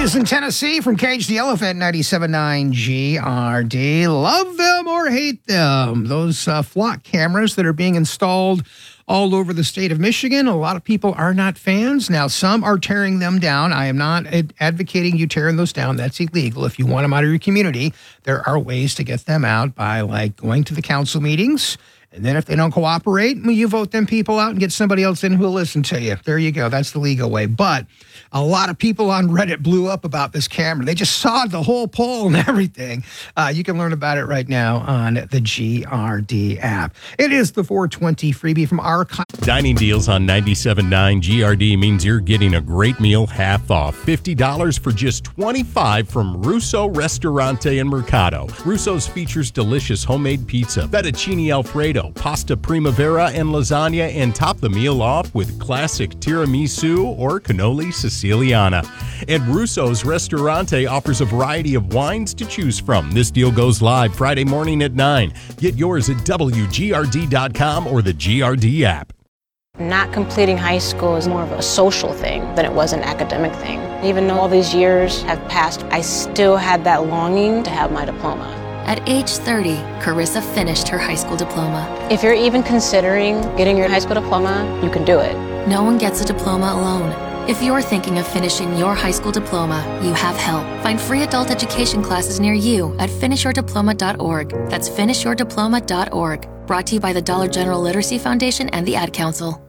Peaches in Tennessee from Cage the Elephant, 97.9 GRD. Love them or hate them. Those flock cameras that are being installed all over the state of Michigan. A lot of people are not fans. Now, some are tearing them down. I am not advocating you tearing those down. That's illegal. If you want them out of your community, there are ways to get them out by going to the council meetings. And then if they don't cooperate, you vote them people out and get somebody else in who will listen to you. There you go. That's the legal way. But a lot of people on Reddit blew up about this camera. They just saw the whole pole and everything. You can learn about it right now on the GRD app. It is the 420 freebie from Archive. Dining deals on 97.9 GRD means you're getting a great meal half off. $50 for just $25 from Russo Ristorante in Mercado. Russo's features delicious homemade pizza, fettuccine Alfredo, pasta primavera, and lasagna, and top the meal off with classic tiramisu or cannoli siciliana. And Russo's Ristorante offers a variety of wines to choose from. This deal goes live Friday morning at 9. Get yours at WGRD.com or the GRD app. Not completing high school is more of a social thing than it was an academic thing. Even though all these years have passed, I still had that longing to have my diploma. At age 30, Carissa finished her high school diploma. If you're even considering getting your high school diploma, you can do it. No one gets a diploma alone. If you're thinking of finishing your high school diploma, you have help. Find free adult education classes near you at finishyourdiploma.org. That's finishyourdiploma.org. Brought to you by the Dollar General Literacy Foundation and the Ad Council.